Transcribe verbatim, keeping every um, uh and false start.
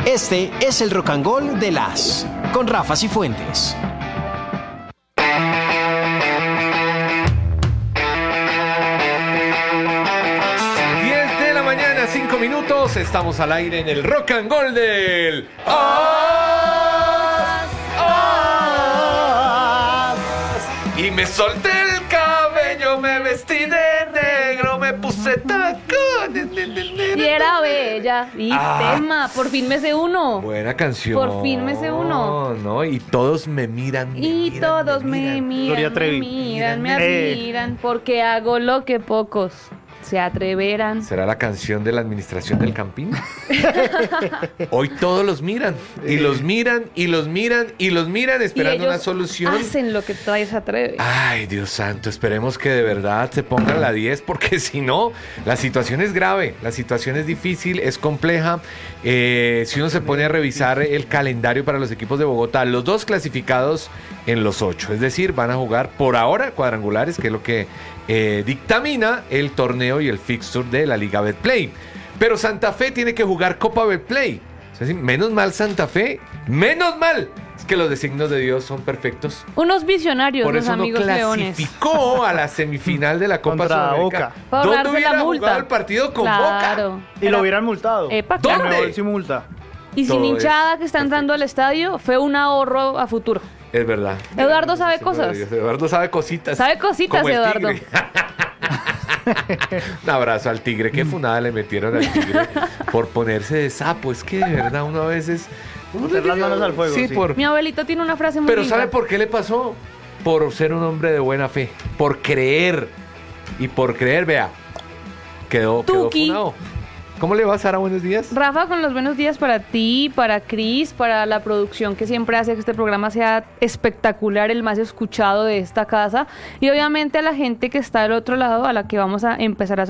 Este es el Rock and Roll de las con Rafa Cifuentes. diez de la mañana, cinco minutos. Estamos al aire en el Rock and Roll del ¡Ah! ¡Ah! Y me solté el cabello, me vestí de negro, me puse tacones. Y era bella, y Ah. tema, por fin me sé uno. Buena canción. Por fin me sé uno. No, no, y todos me miran. me Y miran, todos me miran, Gloria me Trevi. miran, me Eh. admiran, porque hago lo que pocos se atreverán. ¿Será la canción de la administración del Campín? Hoy todos los miran, y los miran, y los miran, y los miran, esperando Y ellos una solución. hacen lo que nadie se atreve. Ay, Dios santo, esperemos que de verdad se pongan la diez, porque si no, la situación es grave, la situación es difícil, es compleja. Eh, si uno se pone a revisar el calendario para los equipos de Bogotá, los dos clasificados en los ocho, es decir, van a jugar por ahora cuadrangulares, que es lo que eh, dictamina el torneo y el fixture de la Liga Betplay. Pero Santa Fe tiene que jugar Copa Betplay. O sea, sí, menos mal Santa Fe, menos mal. Es que los designios de Dios son perfectos. Unos visionarios, Por los eso no amigos leones. clasificó a la semifinal de la Copa Contra Sudamericana. Boca. Para ¿Dónde ahorrarse hubiera la multa? jugado el partido con Claro. Boca? Y lo hubieran multado. Epa, ¿Dónde? claro. Me voy sin multa. Y sin Todo hinchada es que está entrando al estadio, fue un ahorro a futuro. Es verdad. Eduardo sabe Sí, cosas. Eduardo sabe cositas. Sabe cositas, Como el Eduardo. tigre. Un abrazo al tigre. Qué funada le metieron al tigre por ponerse de sapo. Es que de verdad uno a veces... uno Meter las le- manos al fuego, Sí, sí. por... Mi abuelito tiene una frase muy Pero linda. ¿sabe por qué le pasó? Por ser un hombre de buena fe. Por creer. Y por creer, vea. Quedó, quedó Tuki. funado. ¿Cómo le va, Sara? Buenos días. Rafa, con los buenos días para ti, para Cris, para la producción que siempre hace que este programa sea espectacular, el más escuchado de esta casa. Y obviamente a la gente que está del otro lado, a la que vamos a empezar a